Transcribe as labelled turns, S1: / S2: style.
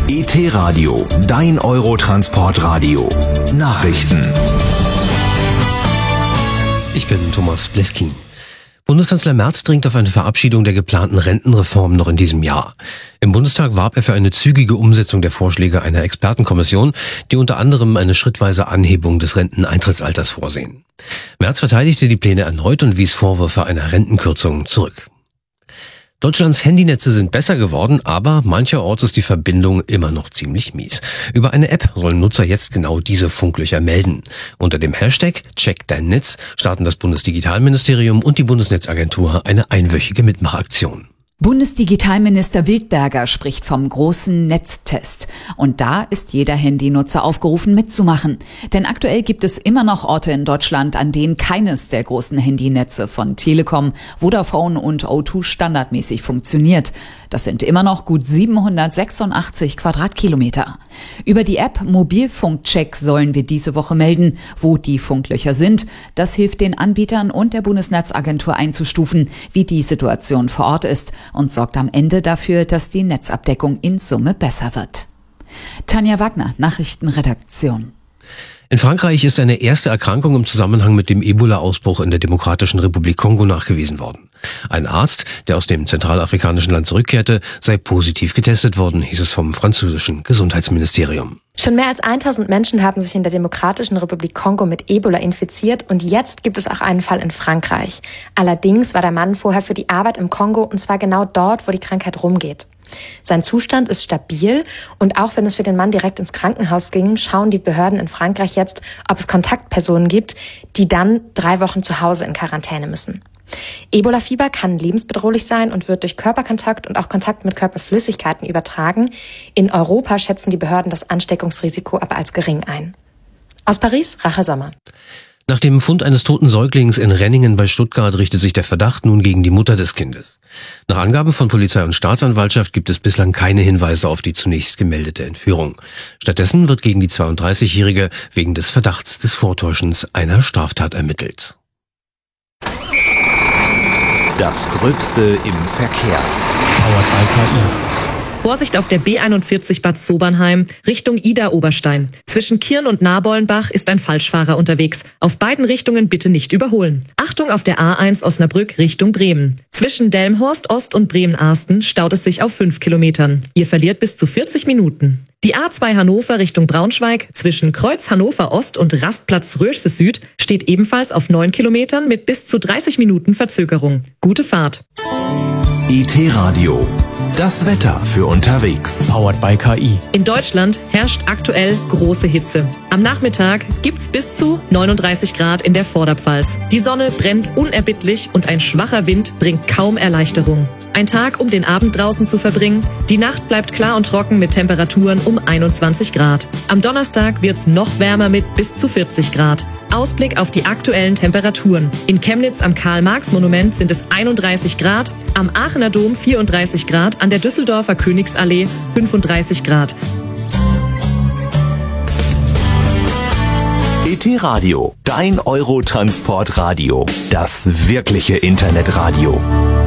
S1: ET-Radio, dein Eurotransportradio. Nachrichten.
S2: Ich bin Thomas Bleskin. Bundeskanzler Merz dringt auf eine Verabschiedung der geplanten Rentenreform noch in diesem Jahr. Im Bundestag warb er für eine zügige Umsetzung der Vorschläge einer Expertenkommission, die unter anderem eine schrittweise Anhebung des Renteneintrittsalters vorsehen. Merz verteidigte die Pläne erneut und wies Vorwürfe einer Rentenkürzung zurück. Deutschlands Handynetze sind besser geworden, aber mancherorts ist die Verbindung immer noch ziemlich mies. Über eine App sollen Nutzer jetzt genau diese Funklöcher melden. Unter dem Hashtag Check dein Netz starten das Bundesdigitalministerium und die Bundesnetzagentur eine einwöchige Mitmachaktion.
S3: Bundesdigitalminister Wildberger spricht vom großen Netztest. Und da ist jeder Handynutzer aufgerufen mitzumachen. Denn aktuell gibt es immer noch Orte in Deutschland, an denen keines der großen Handynetze von Telekom, Vodafone und O2 standardmäßig funktioniert. Das sind immer noch gut 786 Quadratkilometer. Über die App Mobilfunkcheck sollen wir diese Woche melden, wo die Funklöcher sind. Das hilft den Anbietern und der Bundesnetzagentur einzustufen, wie die Situation vor Ort ist, und sorgt am Ende dafür, dass die Netzabdeckung in Summe besser wird. Tanja Wagner, Nachrichtenredaktion.
S2: In Frankreich ist eine erste Erkrankung im Zusammenhang mit dem Ebola-Ausbruch in der Demokratischen Republik Kongo nachgewiesen worden. Ein Arzt, der aus dem zentralafrikanischen Land zurückkehrte, sei positiv getestet worden, hieß es vom französischen Gesundheitsministerium.
S4: Schon mehr als 1000 Menschen haben sich in der Demokratischen Republik Kongo mit Ebola infiziert und jetzt gibt es auch einen Fall in Frankreich. Allerdings war der Mann vorher für die Arbeit im Kongo und zwar genau dort, wo die Krankheit rumgeht. Sein Zustand ist stabil und auch wenn es für den Mann direkt ins Krankenhaus ging, schauen die Behörden in Frankreich jetzt, ob es Kontaktpersonen gibt, die dann 3 Wochen zu Hause in Quarantäne müssen. Ebola-Fieber kann lebensbedrohlich sein und wird durch Körperkontakt und auch Kontakt mit Körperflüssigkeiten übertragen. In Europa schätzen die Behörden das Ansteckungsrisiko aber als gering ein. Aus Paris, Rachel Sommer.
S2: Nach dem Fund eines toten Säuglings in Renningen bei Stuttgart richtet sich der Verdacht nun gegen die Mutter des Kindes. Nach Angaben von Polizei und Staatsanwaltschaft gibt es bislang keine Hinweise auf die zunächst gemeldete Entführung. Stattdessen wird gegen die 32-Jährige wegen des Verdachts des Vortäuschens einer Straftat ermittelt.
S1: Das Gröbste im Verkehr.
S5: Powered by KI. Vorsicht auf der B41 Bad Sobernheim Richtung Ida-Oberstein. Zwischen Kirn und Nabollenbach ist ein Falschfahrer unterwegs. Auf beiden Richtungen bitte nicht überholen. Achtung auf der A1 Osnabrück Richtung Bremen. Zwischen Delmenhorst Ost und Bremen-Arsten staut es sich auf 5 Kilometern. Ihr verliert bis zu 40 Minuten. Die A2 Hannover Richtung Braunschweig zwischen Kreuz Hannover Ost und Rastplatz Röhrse Süd steht ebenfalls auf 9 Kilometern mit bis zu 30 Minuten Verzögerung. Gute Fahrt.
S1: ET-Radio. Das Wetter für unterwegs.
S5: Powered by KI. In Deutschland herrscht aktuell große Hitze. Am Nachmittag gibt's bis zu 39 Grad in der Vorderpfalz. Die Sonne brennt unerbittlich und ein schwacher Wind bringt kaum Erleichterung. Ein Tag, um den Abend draußen zu verbringen. Die Nacht bleibt klar und trocken mit Temperaturen um 21 Grad. Am Donnerstag wird's noch wärmer mit bis zu 40 Grad. Ausblick auf die aktuellen Temperaturen. In Chemnitz am Karl-Marx-Monument sind es 31 Grad, am Aachener Dom 34 Grad, an der Düsseldorfer Königsallee 35 Grad.
S1: ET-Radio, dein Eurotransportradio. Das wirkliche Internetradio.